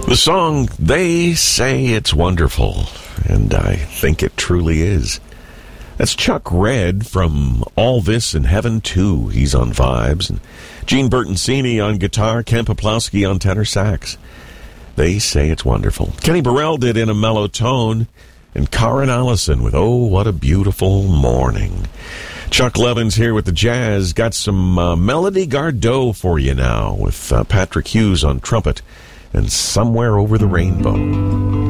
The song, They Say It's Wonderful, and I think it truly is. That's Chuck Red from All This in Heaven 2. He's on vibes. And Gene Bertoncini on guitar, Ken Poplowski on tenor sax. They Say It's Wonderful. Kenny Burrell did In a Mellow Tone, and Karen Allison with Oh, What a Beautiful Morning. Chuck Levin's here with the jazz. Got some Melody Gardot for you now with Patrick Hughes on trumpet and Somewhere Over the Rainbow.